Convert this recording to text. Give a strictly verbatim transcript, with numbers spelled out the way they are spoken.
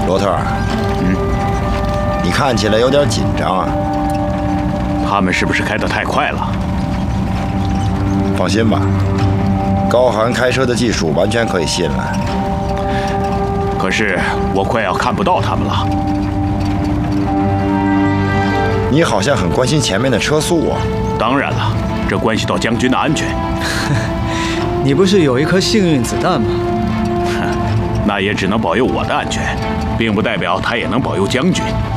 罗特， 嗯， 你看起来有点紧张啊。 他们是不是开得太快了？ 放心吧，高寒开车的技术完全可以信赖。 可是我快要看不到他们了。 你好像很关心前面的车速啊。 当然了，这关系到将军的安全。 你不是有一颗幸运子弹吗？ 那也只能保佑我的安全，并不代表他也能保佑将军。